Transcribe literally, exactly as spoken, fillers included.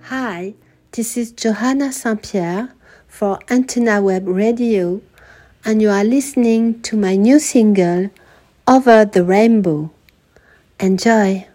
Hi, this is Johanna Saint Pierre for Antenna Web Radio, and you are listening to my new single, Over the Rainbow. Enjoy!